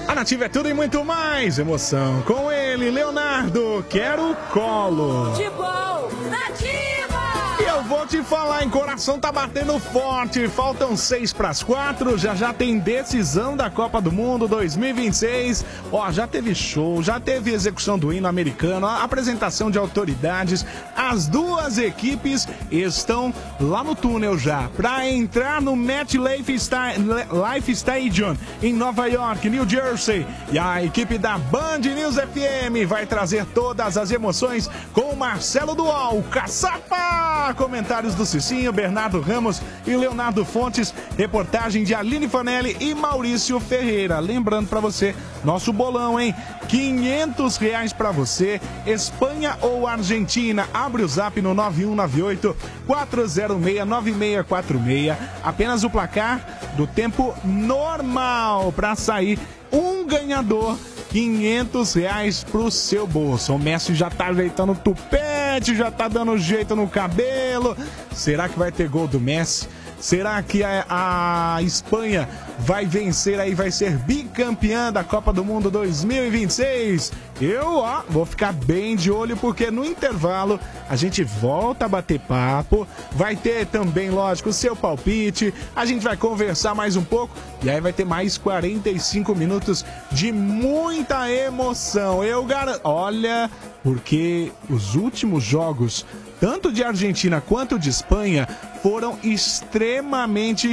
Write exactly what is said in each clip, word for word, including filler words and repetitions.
A Nativa é tudo e muito mais emoção. Com ele, Leonardo, quero colo. Futebol Nativa! E eu vou te falar, hein? Coração tá batendo forte. Faltam seis para as quatro. Já já tem decisão da Copa do Mundo dois mil e vinte e seis. Ó, já teve show, já teve execução do hino americano, apresentação de autoridades. As duas equipes estão lá no túnel já para entrar no MetLife Stadium em Nova York, New Jersey. E a equipe da Band News F M vai trazer todas as emoções com o Marcelo Dual, Caçapa! Comentários do Cicinho, Bernardo Ramos e Leonardo Fontes. Reportagem de Aline Fanelli e Maurício Ferreira. Lembrando para você, nosso bolão, hein? quinhentos reais para você. Espanha ou Argentina? Abre o zap no nove um nove oito, quatro zero seis, nove seis quatro seis. Apenas o placar do tempo normal para sair um ganhador. quinhentos reais pro seu bolso. O Messi já tá ajeitando o tupete, já tá dando jeito no cabelo. Será que vai ter gol do Messi? Será que a, a Espanha vai vencer aí, vai ser bicampeã da Copa do Mundo dois mil e vinte e seis? Eu, ó, vou ficar bem de olho porque no intervalo a gente volta a bater papo. Vai ter também, lógico, o seu palpite. A gente vai conversar mais um pouco e aí vai ter mais quarenta e cinco minutos de muita emoção. Eu garanto, olha, porque os últimos jogos, tanto de Argentina quanto de Espanha, foram extremamente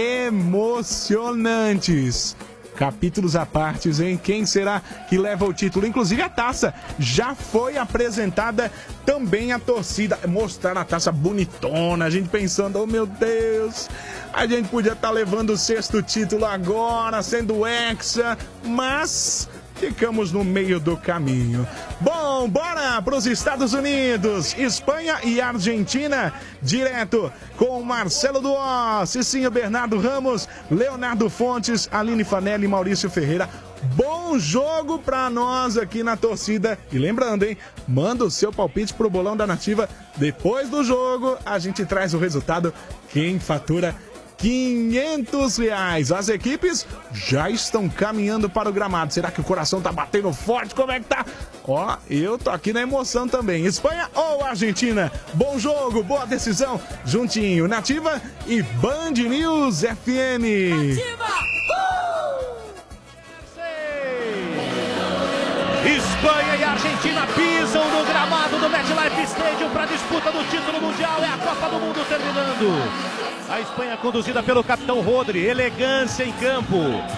emocionantes. Capítulos à parte, hein? Quem será que leva o título? Inclusive a taça já foi apresentada também à torcida. Mostrar a taça bonitona, a gente pensando, oh meu Deus, a gente podia estar levando o sexto título agora, sendo hexa, mas ficamos no meio do caminho. Bom, bora para os Estados Unidos. Espanha e Argentina, direto com Marcelo Duó, Cicinho, Bernardo Ramos, Leonardo Fontes, Aline Fanelli e Maurício Ferreira. Bom jogo para nós aqui na torcida. E lembrando, hein? Manda o seu palpite pro bolão da Nativa. Depois do jogo, a gente traz o resultado. Quem fatura quinhentos reais. As equipes já estão caminhando para o gramado. Será que o coração tá batendo forte? Como é que tá? Ó, eu tô aqui na emoção também. Espanha ou Argentina? Bom jogo, boa decisão. Juntinho, Nativa e Band News F M. Nativa! Uh! Espanha e Argentina pisam no gramado do MetLife Stadium para a disputa do título mundial. É a Copa do Mundo terminando. A Espanha conduzida pelo capitão Rodri, elegância em campo.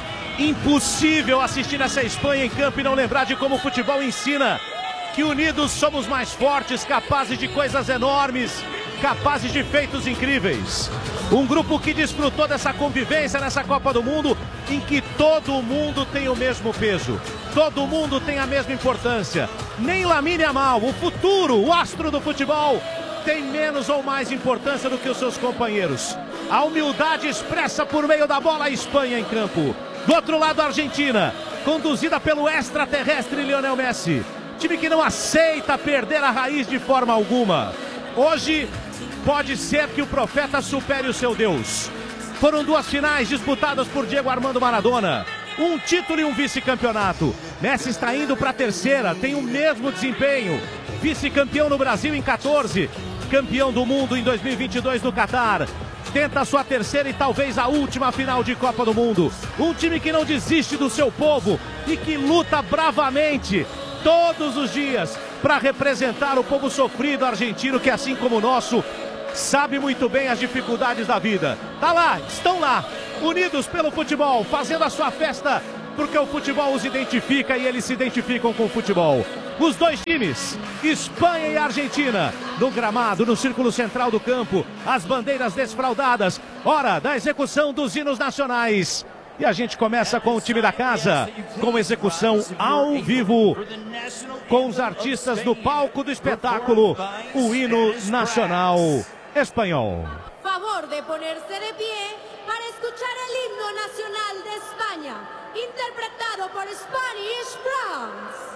Impossível assistir essa Espanha em campo e não lembrar de como o futebol ensina que unidos somos mais fortes, capazes de coisas enormes, capazes de feitos incríveis. Um grupo que desfrutou dessa convivência nessa Copa do Mundo, em que todo mundo tem o mesmo peso, todo mundo tem a mesma importância. Nem Lamine Yamal, o futuro, o astro do futebol, tem menos ou mais importância do que os seus companheiros. A humildade expressa por meio da bola, a Espanha em campo. Do outro lado, a Argentina, conduzida pelo extraterrestre Lionel Messi. Time que não aceita perder a raiz de forma alguma. Hoje, pode ser que o profeta supere o seu Deus. Foram duas finais disputadas por Diego Armando Maradona. Um título e um vice-campeonato. Messi está indo para a terceira, tem o mesmo desempenho. Vice-campeão no Brasil em quatorze. Campeão do mundo em dois mil e vinte e dois no Catar. Tenta a sua terceira e talvez a última final de Copa do Mundo. Um time que não desiste do seu povo e que luta bravamente todos os dias para representar o povo sofrido argentino, que assim como o nosso, sabe muito bem as dificuldades da vida. Tá lá, estão lá, unidos pelo futebol, fazendo a sua festa, porque o futebol os identifica e eles se identificam com o futebol. Os dois times, Espanha e Argentina, no gramado, no círculo central do campo, as bandeiras desfraldadas, hora da execução dos hinos nacionais. E a gente começa com o time da casa, com execução ao vivo, com os artistas do palco do espetáculo, o hino nacional espanhol. Favor de ponerse de pie para escuchar el himno nacional de España, interpretado por Spanish France.